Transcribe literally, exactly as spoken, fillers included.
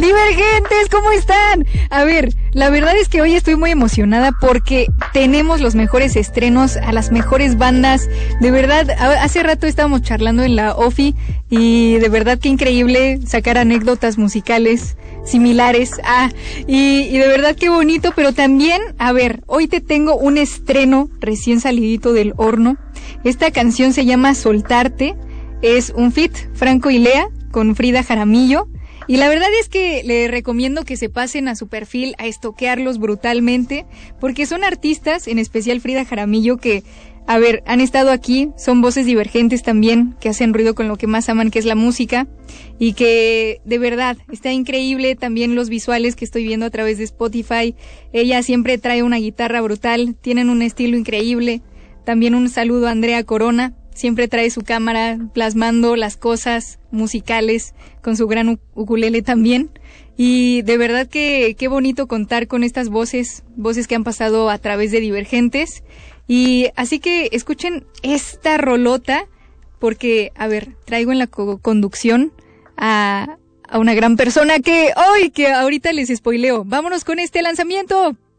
Divergentes, ¿cómo están? A ver, la verdad es que hoy estoy muy emocionada porque tenemos los mejores estrenos a las mejores bandas. De verdad, hace rato estábamos charlando en la OFI y de verdad qué increíble sacar anécdotas musicales similares. Ah, y, y de verdad qué bonito, pero también, a ver, hoy te tengo un estreno recién salidito del horno. Esta canción se llama Soltarte, es un feat, Franco y Lea, con Frida Jaramillo. Y la verdad es que les recomiendo que se pasen a su perfil a estoquearlos brutalmente, porque son artistas, en especial Frida Jaramillo, que, a ver, han estado aquí, son voces divergentes también, que hacen ruido con lo que más aman, que es la música, y que de verdad está increíble también los visuales que estoy viendo a través de Spotify. Ella siempre trae una guitarra brutal, tienen un estilo increíble. También un saludo a Andrea Corona. Siempre trae su cámara plasmando las cosas musicales con su gran ukulele también. Y de verdad que qué bonito contar con estas voces, voces que han pasado a través de Divergentes. Y así que escuchen esta rolota porque, a ver, traigo en la co- conducción a, a una gran persona que hoy, que ahorita les spoileo. Vámonos con este lanzamiento.